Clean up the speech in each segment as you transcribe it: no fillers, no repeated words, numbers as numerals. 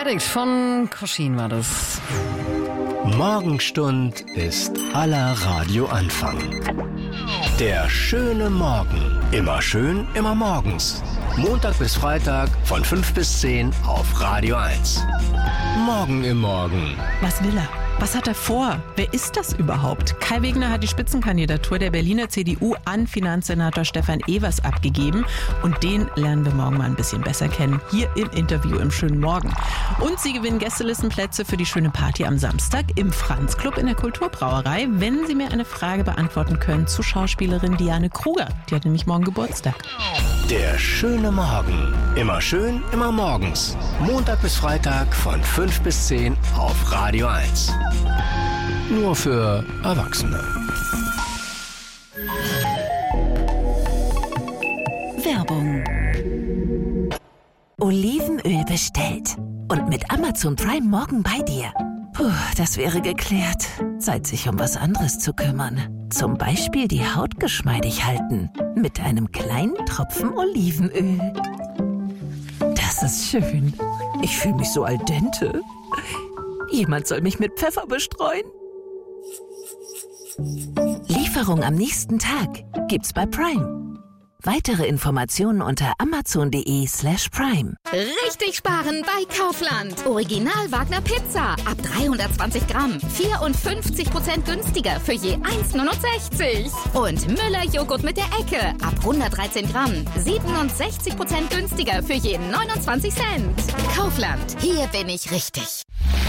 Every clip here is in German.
Addict von Koschin war das. Morgenstund ist aller Radioanfang. Der schöne Morgen. Immer schön, immer morgens. Montag bis Freitag von 5 bis 10 auf Radio 1. Morgen im Morgen. Was will er? Was hat er vor? Wer ist das überhaupt? Kai Wegner hat die Spitzenkandidatur der Berliner CDU an Finanzsenator Stefan Evers abgegeben. Und den lernen wir morgen mal ein bisschen besser kennen. Hier im Interview im schönen Morgen. Und Sie gewinnen Gästelistenplätze für die schöne Party am Samstag im Franz Club in der Kulturbrauerei, wenn Sie mir eine Frage beantworten können zu Schauspielerin Diane Kruger. Die hat nämlich morgen Geburtstag. Der schöne Morgen. Immer schön, immer morgens. Montag bis Freitag von 5 bis 10 auf Radio 1. Nur für Erwachsene. Werbung. Olivenöl bestellt. Und mit Amazon Prime morgen bei dir. Puh, das wäre geklärt. Zeit, sich um was anderes zu kümmern. Zum Beispiel die Haut geschmeidig halten. Mit einem kleinen Tropfen Olivenöl. Das ist schön. Ich fühle mich so al dente. Jemand soll mich mit Pfeffer bestreuen. Lieferung am nächsten Tag gibt's bei Prime. Weitere Informationen unter amazon.de/prime. Richtig sparen bei Kaufland. Original Wagner Pizza. Ab 320 Gramm. 54% günstiger für je 1,69. Und Müller Joghurt mit der Ecke. Ab 113 Gramm. 67% günstiger für je 29 Cent. Kaufland. Hier bin ich richtig.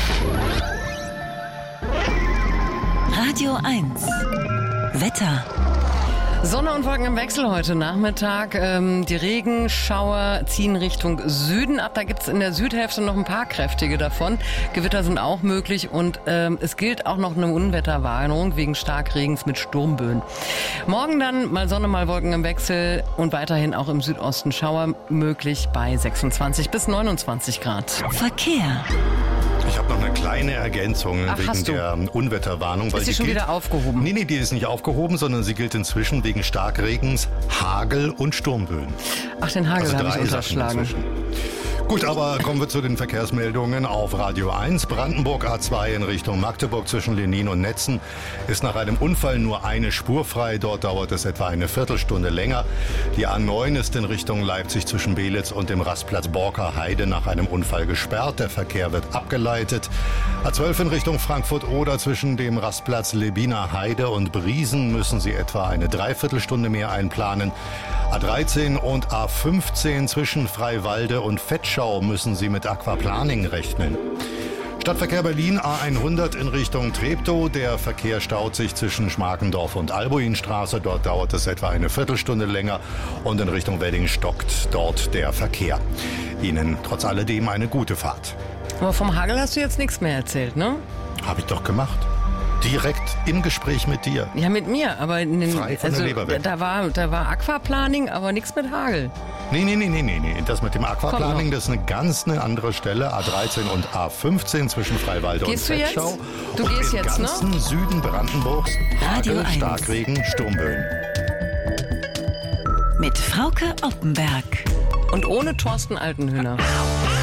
Radio 1. Wetter. Sonne und Wolken im Wechsel heute Nachmittag. Die Regenschauer ziehen Richtung Süden ab. Da gibt's in der Südhälfte noch ein paar kräftige davon. Gewitter sind auch möglich und es gilt auch noch eine Unwetterwarnung wegen Starkregens mit Sturmböen. Morgen dann mal Sonne, mal Wolken im Wechsel und weiterhin auch im Südosten Schauer möglich bei 26 bis 29 Grad. Verkehr. Ich habe noch eine kleine Ergänzung wegen der Unwetterwarnung. Ist die schon wieder aufgehoben? Nee, die ist nicht aufgehoben, sondern sie gilt inzwischen wegen Starkregens, Hagel und Sturmböen. Ach, den Hagel habe ich unterschlagen. Gut, aber kommen wir zu den Verkehrsmeldungen auf Radio 1. Brandenburg A2 in Richtung Magdeburg zwischen Lenin und Netzen ist nach einem Unfall nur eine Spur frei. Dort dauert es etwa eine Viertelstunde länger. Die A9 ist in Richtung Leipzig zwischen Belitz und dem Rastplatz Borker Heide nach einem Unfall gesperrt. Der Verkehr wird abgeleitet. A12 in Richtung Frankfurt-Oder zwischen dem Rastplatz Lebiner Heide und Briesen müssen Sie etwa eine Dreiviertelstunde mehr einplanen. A13 und A15 zwischen Freiwalde und Vetschau müssen Sie mit Aquaplaning rechnen. Stadtverkehr Berlin A100 in Richtung Treptow. Der Verkehr staut sich zwischen Schmarkendorf und Albuinstraße. Dort dauert es etwa eine Viertelstunde länger. Und in Richtung Wedding stockt dort der Verkehr. Ihnen trotz alledem eine gute Fahrt. Aber vom Hagel hast du jetzt nichts mehr erzählt, ne? Habe ich doch gemacht. Direkt im Gespräch mit dir. Ja, mit mir, aber Frei von der Leber weg. da war Aquaplaning, aber nichts mit Hagel. Nee. Das mit dem Aquaplaning, das ist eine andere Stelle. A13 und A15 zwischen Freiwalde und Vetschau. Du gehst jetzt, ne? Im ganzen Süden Brandenburgs Radio Hagel, 1. Starkregen, Sturmböen. Mit Frauke Oppenberg. Und ohne Thorsten Altenhöhner.